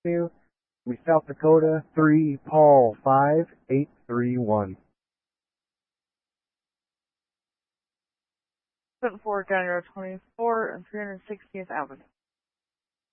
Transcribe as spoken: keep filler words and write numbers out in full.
Avenue, South Dakota, three Paul five eight three one. seven four County Road twenty-four and three hundred sixtieth Avenue.